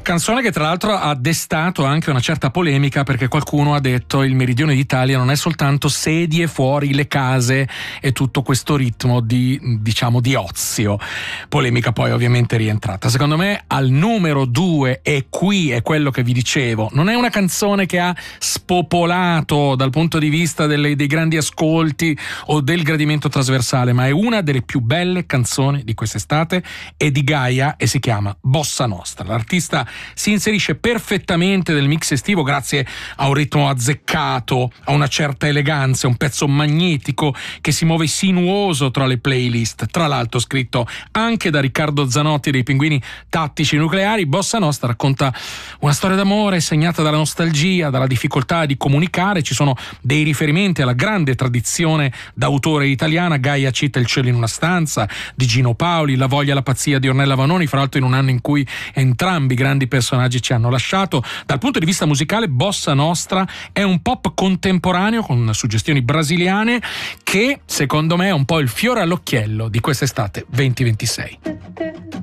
Canzone che tra l'altro ha destato anche una certa polemica, perché qualcuno ha detto il meridione d'Italia non è soltanto sedie fuori le case e tutto questo ritmo di ozio. Polemica poi ovviamente rientrata. Secondo me al numero 2, e qui è quello che vi dicevo, non è una canzone che ha spopolato dal punto di vista dei grandi ascolti o del gradimento trasversale, ma è una delle più belle canzoni di quest'estate, è di Gaia e si chiama Bossa Nostra. L'artista si inserisce perfettamente nel mix estivo grazie a un ritmo azzeccato, a una certa eleganza, un pezzo magnetico che si muove sinuoso tra le playlist, tra l'altro scritto anche da Riccardo Zanotti dei Pinguini Tattici Nucleari. Bossa Nostra racconta una storia d'amore segnata dalla nostalgia, dalla difficoltà di comunicare. Ci sono dei riferimenti alla grande tradizione d'autore italiana. Gaia cita Il cielo in una stanza di Gino Paoli, La voglia e la pazzia di Ornella Vanoni, fra l'altro in un anno in cui entrambi grandi personaggi ci hanno lasciato. Dal punto di vista musicale, Bossa Nostra è un pop contemporaneo con suggestioni brasiliane che secondo me è un po' il fiore all'occhiello di quest'estate 2026.